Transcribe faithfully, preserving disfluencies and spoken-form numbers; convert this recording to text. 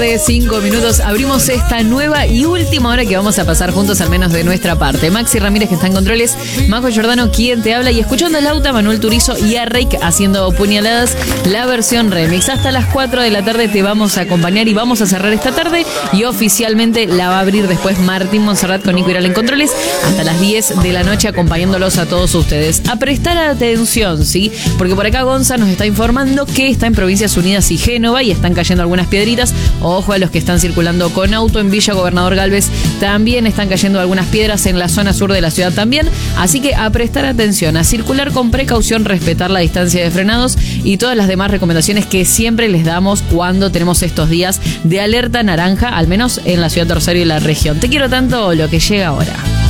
De cinco minutos abrimos esta nueva y última hora que vamos a pasar juntos, al menos de nuestra parte. Maxi Ramírez, que está en controles, Majo Giordano, quien te habla, y escuchando el Lauta, Manuel Turizo y a Reik haciendo Puñaladas, la versión remix. Hasta las cuatro de la tarde te vamos a acompañar y vamos a cerrar esta tarde, y oficialmente la va a abrir después Martín Monserrat con Nico Iral en controles hasta las diez de la noche, acompañándolos a todos ustedes. A prestar atención, ¿sí? Porque por acá Gonza nos está informando que está en Provincias Unidas y Génova y están cayendo algunas piedritas. Ojo a los que están circulando con auto en Villa Gobernador Galvez, también están cayendo algunas piedras en la zona sur de la ciudad también, así que a prestar atención, a circular con precaución, respetar la distancia de frenados y todas las demás recomendaciones que siempre les damos cuando tenemos estos días de alerta naranja, al menos en la ciudad de Rosario y la región. Te quiero tanto, lo que llega ahora.